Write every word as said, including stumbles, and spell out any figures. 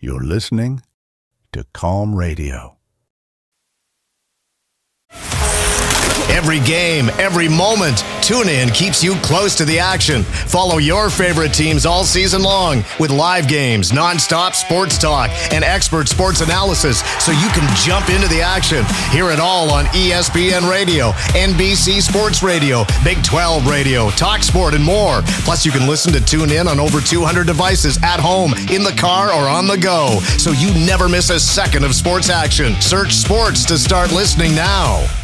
You're listening to Calm Radio. Every game, every moment, TuneIn keeps you close to the action. Follow your favorite teams all season long with live games, nonstop sports talk, and expert sports analysis so you can jump into the action. Hear it all on E S P N Radio, N B C Sports Radio, Big twelve Radio, TalkSport, and more. Plus, you can listen to TuneIn on over two hundred devices at home, in the car, or on the go, so you never miss a second of sports action. Search sports to start listening now.